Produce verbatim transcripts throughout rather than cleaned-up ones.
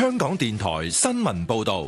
香港電台新聞報道。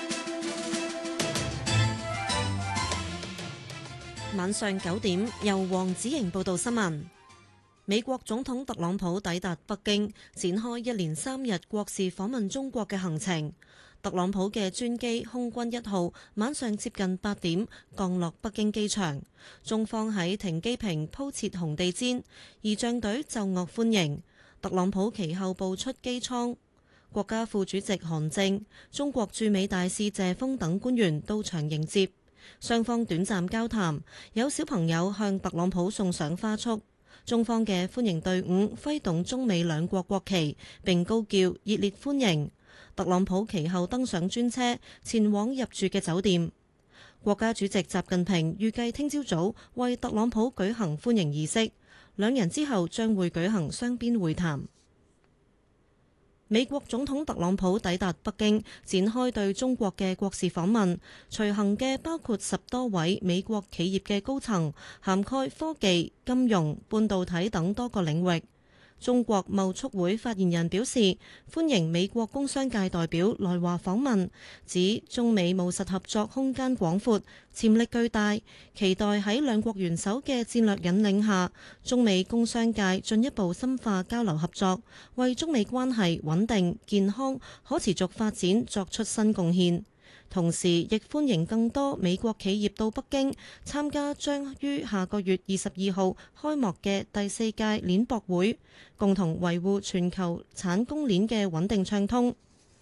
晚上九點，由黃子瑩報道新聞。美國總統特朗普抵達北京，展開一連三日國事訪問中國嘅行程。特朗普嘅專機空軍一號晚上接近八點降落北京機場，中方喺停機坪鋪設紅地毯，儀仗隊奏樂歡迎。特朗普其後步出機艙，國家副主席韓正、中國駐美大使謝鋒等官員到場迎接，雙方短暫交談，有小朋友向特朗普送上花束。中方嘅歡迎隊伍揮動中美兩國國旗，並高叫熱烈歡迎。特朗普其後登上專車，前往入住嘅酒店。國家主席習近平預計聽朝早為特朗普舉行歡迎儀式，兩人之後將會舉行雙邊會談。美國總統特朗普抵達北京，展開對中國嘅國事訪問，隨行嘅包括十多位美國企業嘅高層，涵蓋科技、金融、半導體等多個領域。中國貿促會發言人表示，歡迎美國工商界代表來華訪問，指中美務實合作空間廣闊，潛力巨大，期待喺兩國元首嘅戰略引領下，中美工商界進一步深化交流合作，為中美關係穩定、健康、可持續發展作出新貢獻。同時，亦歡迎更多美國企業到北京參加將於下個月二十二號開幕嘅第四屆鏈博會，共同維護全球產供鏈嘅穩定暢通。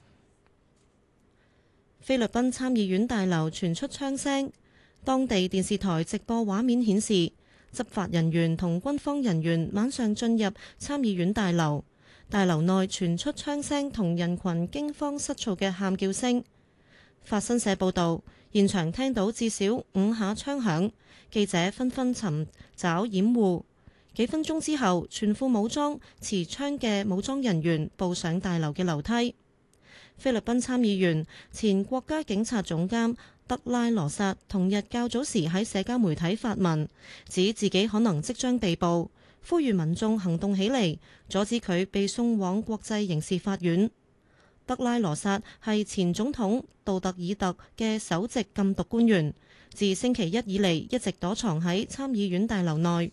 菲律賓參議院大樓傳出槍聲，當地電視台直播畫面顯示，執法人員同軍方人員晚上進入參議院大樓，大樓內傳出槍聲同人群驚慌失措嘅喊叫聲。法新社報導，現場聽到至少五下槍響，記者紛紛尋找掩護。幾分鐘之後，全副武裝持槍嘅武裝人員步上大樓嘅樓梯。菲律賓參議員、前國家警察總監德拉羅薩同日較早時喺社交媒體發文，指自己可能即將被捕，呼籲民眾行動起嚟，阻止佢被送往國際刑事法院。德拉羅薩係前總統杜特爾特嘅首席禁毒官員，自星期一以嚟一直躲藏喺參議院大樓內。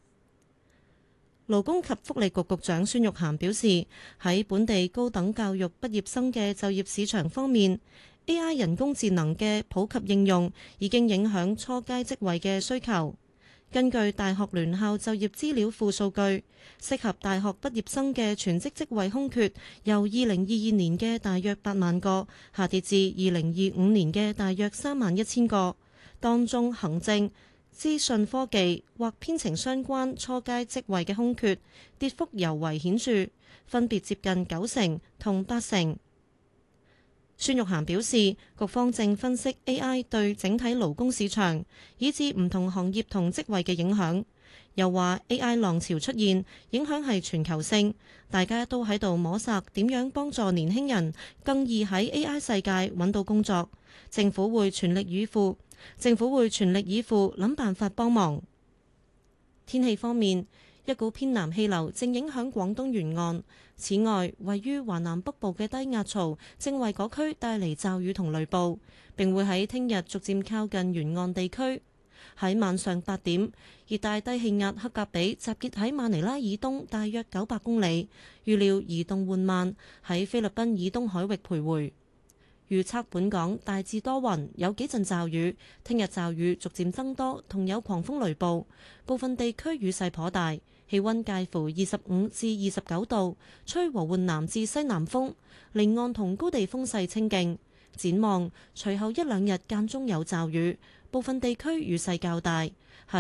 勞工及福利局局長孫玉菡表示，喺本地高等教育畢業生嘅就業市場方面， A I 人工智能嘅普及應用已經影響初階職位嘅需求。根據大學聯校就業資料庫數據，適合大學畢業生嘅全職職位空缺由二零二二年嘅大約八萬個下跌至二零二五年嘅大約三萬一千個，當中行政、資訊科技或編程相關初階職位嘅空缺跌幅尤為顯著，分別接近九成同八成。孫玉菡表示，局方正分析 A I 對整體勞工市場以至唔同行業同職位嘅影響。又話 A I 浪潮出現，影響係全球性，大家都喺度摸索點樣幫助年輕人更易喺 A I 世界揾到工作。政府會全力以赴，政府會全力以赴諗辦法幫忙。天氣方面，一股偏南氣流正影響廣東沿岸，此外，位於華南北部嘅低壓槽正為嗰區帶嚟驟雨同雷暴，並會喺聽日逐漸靠近沿岸地區。喺晚上八點，熱帶低氣壓克格比集結喺馬尼拉以東大約九百公里，預料移動緩慢，喺菲律賓以東海域徘徊。預測本港大致多雲，有幾陣驟雨。聽日驟雨逐漸增多，同有狂風雷暴，部分地區雨勢頗大。氣溫介乎二十五至二十九度，吹和緩南至西南風，離岸同高地風勢清勁。展望隨後一兩日間中有驟雨，部分地區雨勢較大。